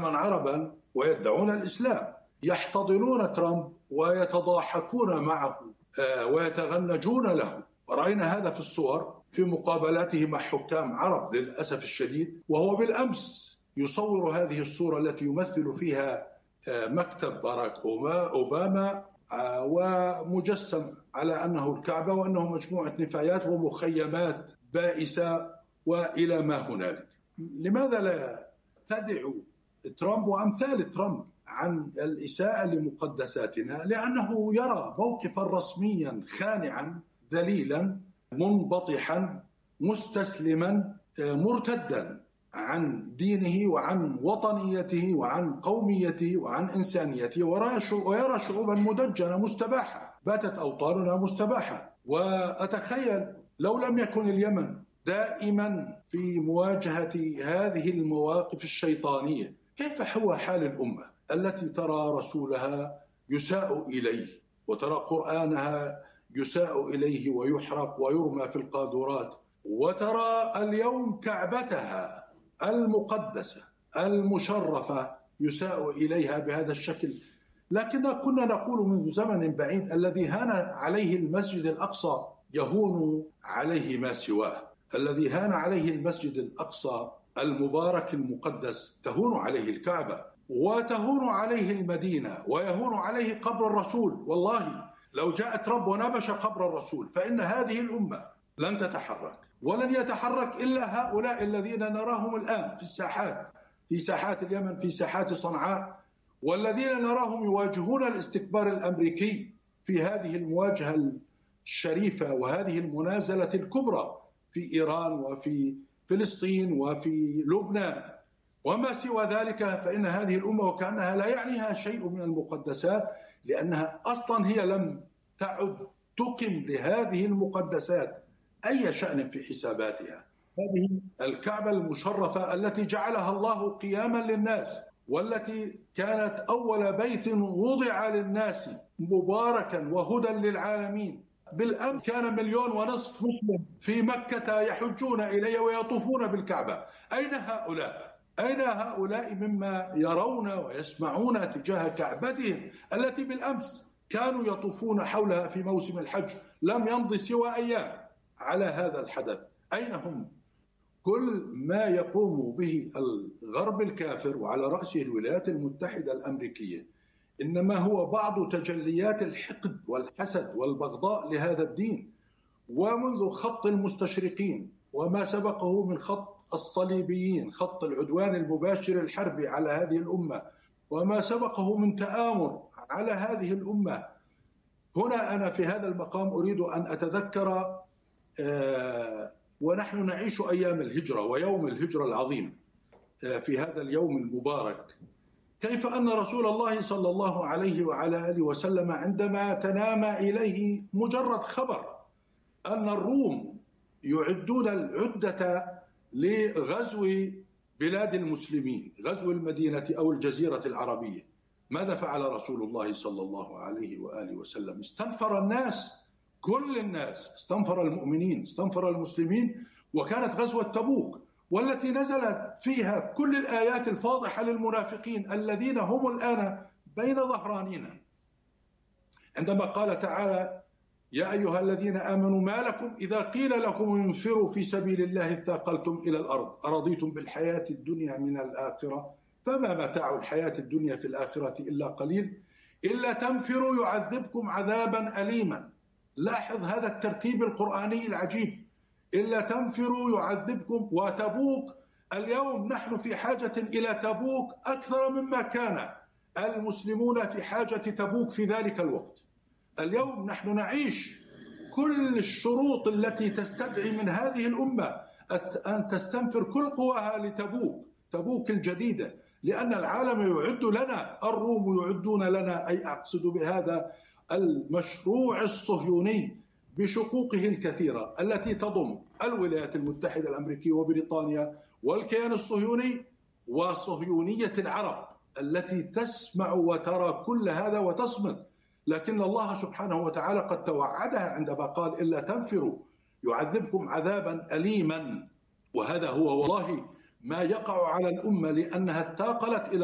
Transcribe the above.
مسلما عربا ويدعون الإسلام، يحتضنون ترامب ويتضاحكون معه ويتغنجون له. ورأينا هذا في الصور في مقابلاته مع حكام عرب للأسف الشديد، وهو بالأمس يصور هذه الصورة التي يمثل فيها مكتب باراك أوباما ومجسم على أنه الكعبة وأنه مجموعة نفايات ومخيمات بائسة وإلى ما هنالك. لماذا لا تدعو ترامب وأمثال ترامب عن الإساءة لمقدساتنا؟ لأنه يرى موقفا رسميا خانعا ذليلا منبطحا مستسلما مرتدا عن دينه وعن وطنيته وعن قوميته وعن إنسانيته، ويرى شعوبا مدجنة مستباحة، باتت أوطاننا مستباحة. وأتخيل لو لم يكن اليمن دائما في مواجهة هذه المواقف الشيطانية، كيف هو حال الأمة التي ترى رسولها يساء إليه وترى قرآنها يساء إليه ويحرق ويرمى في القاذورات، وترى اليوم كعبتها المقدسة المشرفة يساء إليها بهذا الشكل. لكن كنا نقول منذ زمن بعيد الذي هان عليه المسجد الأقصى يهون عليه ما سواه، الذي هان عليه المسجد الأقصى المبارك المقدس تهون عليه الكعبة وتهون عليه المدينة ويهون عليه قبر الرسول. والله لو جاء ترامب ونبش قبر الرسول فإن هذه الأمة لن تتحرك، ولن يتحرك إلا هؤلاء الذين نراهم الآن في ساحات اليمن، في ساحات صنعاء، والذين نراهم يواجهون الاستكبار الأمريكي في هذه المواجهة الشريفة وهذه المنازلة الكبرى في إيران وفي فلسطين وفي لبنان وما سوى ذلك. فإن هذه الأمة وكأنها لا يعنيها شيء من المقدسات، لأنها أصلا هي لم تعد تقم لهذه المقدسات أي شأن في حساباتها. هذه الكعبة المشرفة التي جعلها الله قياما للناس، والتي كانت أول بيت وضع للناس مباركا وهدى للعالمين. بالأمس كان 1.5 مليون مسلم في مكة يحجون إليه ويطوفون بالكعبة. أين هؤلاء؟ أين هؤلاء مما يرون ويسمعون تجاه كعبتهم التي بالأمس كانوا يطوفون حولها في موسم الحج؟ لم يمض سوى أيام على هذا الحدث. أين هم؟ كل ما يقوم به الغرب الكافر وعلى رأسه الولايات المتحدة الأمريكية إنما هو بعض تجليات الحقد والحسد والبغضاء لهذا الدين، ومنذ خط المستشرقين وما سبقه من خط الصليبيين، خط العدوان المباشر الحربي على هذه الأمة، وما سبقه من تآمر على هذه الأمة. هنا أنا في هذا المقام أريد أن أتذكر ونحن نعيش أيام الهجرة ويوم الهجرة العظيم في هذا اليوم المبارك، كيف أن رسول الله صلى الله عليه وعلى آله وسلم عندما تنامى إليه مجرد خبر أن الروم يعدون العدة لغزو بلاد المسلمين، غزو المدينة أو الجزيرة العربية، ماذا فعل رسول الله صلى الله عليه وآله وسلم؟ استنفر الناس، كل الناس، استنفر المؤمنين، استنفر المسلمين. وكانت غزوة تبوك والتي نزلت فيها كل الآيات الفاضحة للمنافقين الذين هم الآن بين ظهرانينا، عندما قال تعالى: يا أيها الذين آمنوا ما لكم إذا قيل لكم انفروا في سبيل الله اثاقلتم إلى الأرض أرضيتم بالحياة الدنيا من الآخرة فما متاع الحياة الدنيا في الآخرة إلا قليل إلا تنفروا يعذبكم عذابا أليما. لاحظ هذا الترتيب القرآني العجيب، إلا تنفروا يعذبكم. وتبوك اليوم نحن في حاجة إلى تبوك أكثر مما كان المسلمون في حاجة تبوك في ذلك الوقت. اليوم نحن نعيش كل الشروط التي تستدعي من هذه الأمة أن تستنفر كل قواها لتبوك، تبوك الجديدة، لأن العالم يعد لنا، الروم يعدون لنا، أي أقصد بهذا المشروع الصهيوني بشقوقه الكثيرة التي تضم الولايات المتحدة الأمريكية وبريطانيا والكيان الصهيوني وصهيونية العرب التي تسمع وترى كل هذا وتصمت. لكن الله سبحانه وتعالى قد توعدها عندما قال: إلا تنفروا يعذبكم عذابا أليما. وهذا هو والله ما يقع على الأمة، لأنها اتاقلت إلى